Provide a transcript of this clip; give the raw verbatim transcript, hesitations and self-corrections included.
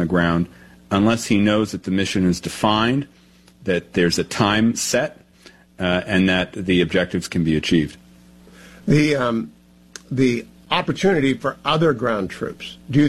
the ground unless he knows that the mission is defined, that there's a time set, uh, and that the objectives can be achieved. The um, the opportunity for other ground troops, do you